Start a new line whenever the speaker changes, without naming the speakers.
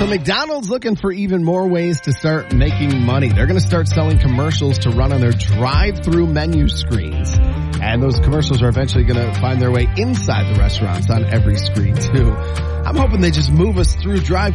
So McDonald's looking for even more ways to start making money. They're going to start selling commercials to run on their drive-through menu screens. And those commercials are eventually going to find their way inside the restaurants on every screen, too. I'm hoping they just move us through drive